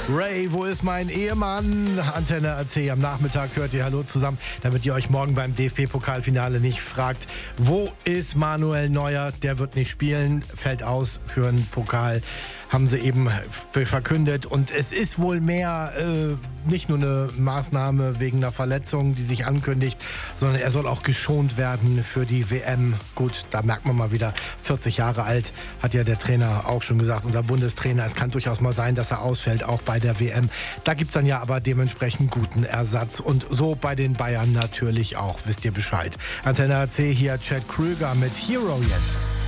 Ray, wo ist mein Ehemann? Antenne AC am Nachmittag hört ihr Hallo zusammen, damit ihr euch morgen beim DFB-Pokalfinale nicht fragt, wo ist Manuel Neuer? Der wird nicht spielen, fällt aus für einen Pokal, haben sie eben verkündet. Und es ist wohl mehr, nicht nur eine Maßnahme wegen einer Verletzung, die sich ankündigt, sondern er soll auch geschont werden für die WM. Gut, da merkt man mal wieder, 40 Jahre alt, hat ja der Trainer auch schon gesagt, unser Bundestrainer. Es kann durchaus mal sein, dass er ausfällt, auch bei der WM. Da gibt es dann ja aber dementsprechend guten Ersatz. Und so bei den Bayern natürlich auch, wisst ihr Bescheid. Antenne AC hier, Chad Krüger mit Hero jetzt.